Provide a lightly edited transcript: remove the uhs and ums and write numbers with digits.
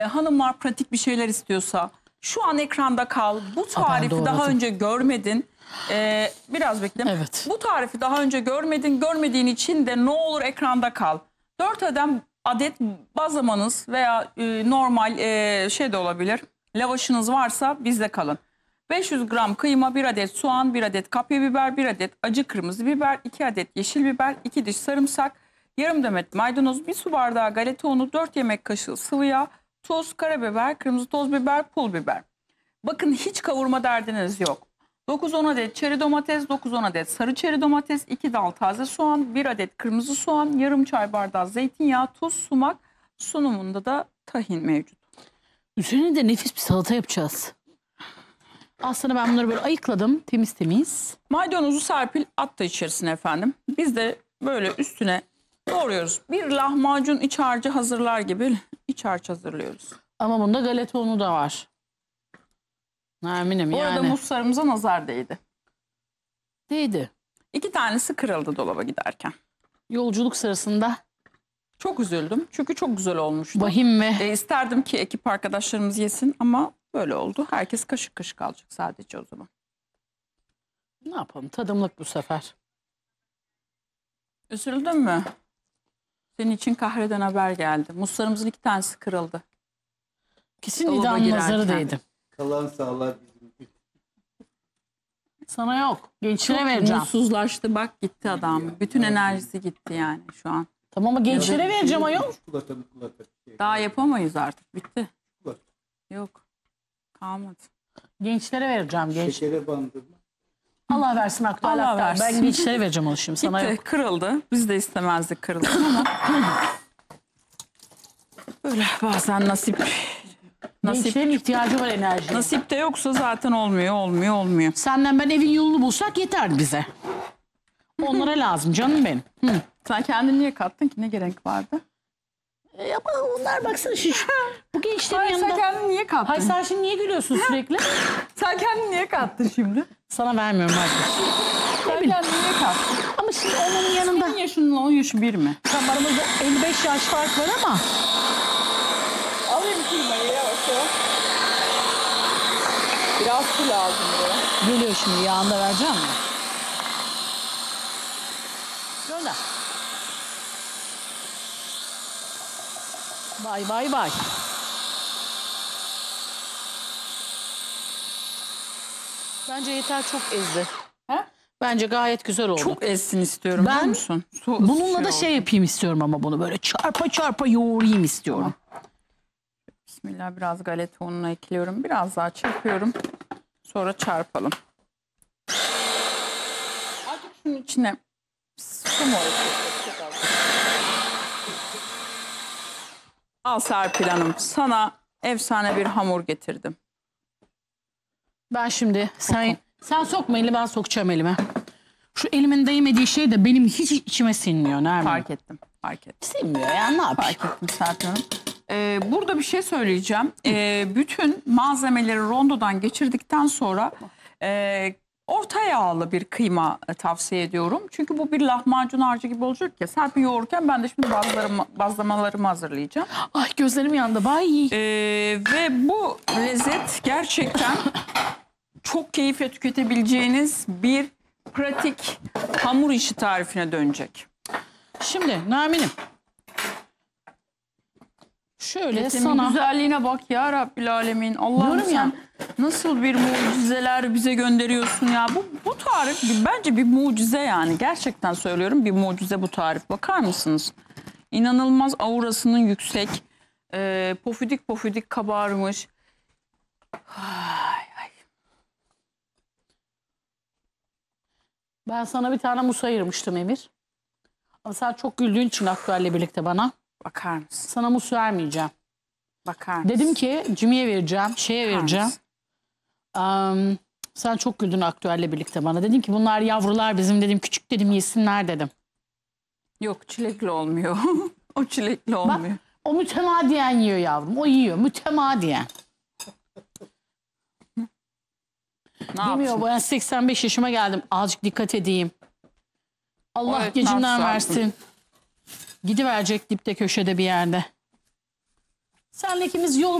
Hanımlar pratik bir şeyler istiyorsa şu an ekranda kal. Bu tarifi daha önce görmedin. Biraz bekle. Evet. Bu tarifi daha önce görmedin. Görmediğin için de ne olur ekranda kal. 4 adet bazlamanız veya normal şey de olabilir. Lavaşınız varsa bizde kalın. 500 gram kıyma, 1 adet soğan, 1 adet kapya biber, 1 adet acı kırmızı biber, 2 adet yeşil biber, 2 diş sarımsak, yarım demet maydanoz, 1 su bardağı galeta unu, 4 yemek kaşığı sıvı yağ, tuz, karabiber, kırmızı toz biber, pul biber. Bakın hiç kavurma derdiniz yok. 9-10 adet çeri domates, 9-10 adet sarı çeri domates, 2 dal taze soğan, 1 adet kırmızı soğan, yarım çay bardağı zeytinyağı, tuz, sumak, sunumunda da tahin mevcut. Üzerine de nefis bir salata yapacağız. Aslında ben bunları böyle ayıkladım temiz temiz. Maydanozu Serpil attı içerisine efendim. Biz de böyle üstüne doğruyoruz. Bir lahmacun iç harcı hazırlar gibi iç harç hazırlıyoruz. Ama bunda galeta unu da var. Eminim Bu arada yani. muzlarımıza nazar değdi. Değdi. 2 tanesi kırıldı dolaba giderken. Yolculuk sırasında Çok üzüldüm çünkü çok güzel olmuştu. vahim ve İsterdim ki ekip arkadaşlarımız yesin ama böyle oldu. Herkes kaşık kaşık alacak sadece o zaman. ne yapalım, tadımlık bu sefer. Üzüldün mü? Senin için Kahire'den haber geldi. Muzlarımızın 2 tanesi kırıldı. Kesin Dolaba idam nazarı girerken. değdi. Kalan sağlar bizim. Sana yok. Gençlere Çok vereceğim. mutsuzlaştı. Bak gitti adam. Bütün enerjisi gitti yani şu an. Tamam ama gençlere vereceğim ayol. Çikolata. Daha yapamayız artık. Bitti. Çikolata. Yok. Kalmadı. Gençlere vereceğim. Genç. Şekere bandırma. Allah versin aktüel Allah aktar. versin. Ben gençlere vereceğim onu şimdi. Sana Gitti. yok. Kırıldı. Biz de istemezdik kırılsın ama böyle bazen nasip Gençlerin ihtiyacı var enerjiye. nasip de yoksa zaten olmuyor. Senden ben evin yolunu bulsak yeter bize. Onlara lazım canım benim. Hı. Sen kendini niye kattın ki? Ne gerek vardı? Ama onlar baksana bu gençlerin Hayır, sen yanında. kendini niye kattın? Hayır sen şimdi niye gülüyorsun sürekli? Sen kendini niye kattın şimdi? Sana vermiyorum artık. Sen kendini niye kattın? Ama şimdi onun yanında. Senin yaşınla onun yaşı bir mi? Tam aramızda 55 yaş fark var ama. Alayım kıymayı yavaş yavaş. Biraz su lazım buraya. Geliyor şimdi, yağında vereceğim mi? Gönder. Bay bay bay. Bence yeter, çok ezdi. He? Bence gayet güzel oldu. Çok ezsin istiyorum biliyor Ben musun? bununla da oldu. şey yapayım istiyorum ama bunu böyle çarpa çarpa yoğurayım istiyorum. Bismillah, biraz galeta ununu ekliyorum. Biraz daha çırpıyorum. Sonra çarpalım. Artık şunun içine su mu ekliyoruz? Al Serpil Hanım, sana efsane bir hamur getirdim. Ben şimdi sen sokma elini, ben sokacağım elime. Şu elimin değmediği şey de benim hiç içime sinmiyor. Nermin? Fark ettim. Sinmiyor ya, ne yapayım? Fark ettim Serpil Hanım. Burada bir şey söyleyeceğim. Bütün malzemeleri rondodan geçirdikten sonra orta yağlı bir kıyma tavsiye ediyorum. Çünkü bu bir lahmacun harcı gibi olacak ya. Serpil yoğururken ben de şimdi bazlamalarımı hazırlayacağım. Ay gözlerim yandı. Bay. Ve bu lezzet gerçekten çok keyifle tüketebileceğiniz bir pratik hamur işi tarifine dönecek. Şimdi Nermin'im. Şöyle Senin sana. güzelliğine bak ya Rabbil Alemin. Allah'ım Diyorum sen ya. nasıl bir mucizeler bize gönderiyorsun ya. Bu tarif bence bir mucize yani. Gerçekten söylüyorum, bir mucize bu tarif. Bakar mısınız? İnanılmaz aurasının yüksek. Pofidik pofidik kabarmış. Ay, ay. Ben sana bir tane muz ayırmıştım Emir. Ama sen çok güldüğün için aktüelle birlikte bana. Bakar mısın? Sana muz vermeyeceğim. Bakar mısın? Dedim ki Cimi'ye vereceğim, şeye Bakar vereceğim. mısın? Sen çok güldün aktüelle birlikte bana. Dedim ki bunlar yavrular bizim, dedim küçük dedim yesinler dedim. Yok, çilekli olmuyor. O çilekli olmuyor. Bak o mütemadiyen yiyor yavrum. O yiyor mütemadiyen. Ne Demiyor yapsın? ben 85 yaşıma geldim. Azıcık dikkat edeyim. Allah Evet, gecinden nasıl versin. Gidiverecek dipte köşede bir yerde. Senle ikimiz yolumuz